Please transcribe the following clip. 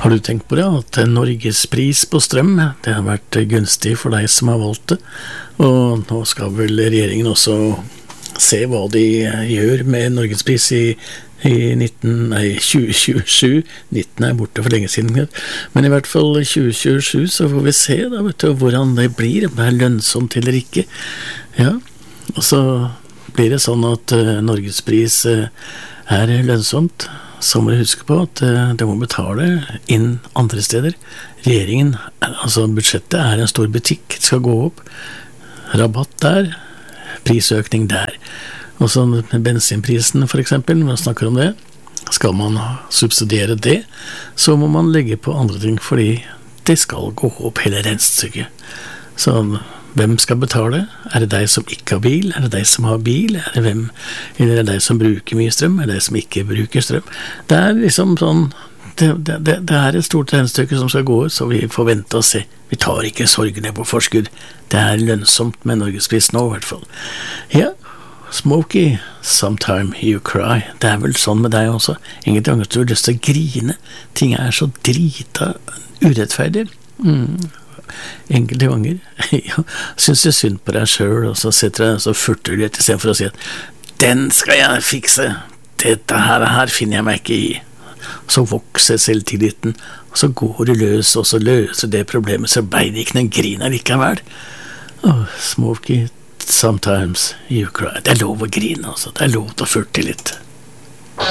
Har du tenkt på det, at Norgespris på strøm, det har vært gunstig for deg som har valgt det, og nå skal vel regjeringen også se hva de gjør med Norgespris i 2027, 19 er borte for lenge siden, men i hvert fall 2027 så får vi se da, vet du, hvordan det blir, om det er lønnsomt eller ikke, ja, og så blir det sånn at Norgespris er lønnsomt, så må du huske på at de må betale inn andre steder. Regjeringen, altså budsjettet er en stor butikk, det skal gå opp. Rabatt der, prisøkning der. Og så bensinprisen for eksempel, når man snakker om det, skal man subsidiere det, så må man legge på andre ting, fordi det skal gå opp hele regnestykket. Så hvem skal betale? Er det deg som ikke har bil? Er det deg som har bil? Er det hvem? Eller er det deg som bruker mye strøm? Er det deg som ikke bruker strøm? Det er liksom sånn, det er et stort regnestykke som skal gå, så vi får vente og se. Vi tar ikke sorgene på forskudd. Det er lønnsomt med Norgespris nå i hvert fall. Ja, Smokey, sometime you cry. Det er vel sånn med deg også. Enkelte ganger du har lyst til å grine. Ting er så drita urettferdig. Enkelte ganger ja, synes jeg synd på deg selv, og så setter jeg så furter du litt i stedet for å si at den skal jeg fikse, dette her finner jeg meg ikke i. Så vokser selvtilliten, og så går det løs, og så løser det problemet, så ble det ikke noen grin likevel. Smokey, sometimes you cry. Det er lov å grine, altså. Det er lov til å furte litt.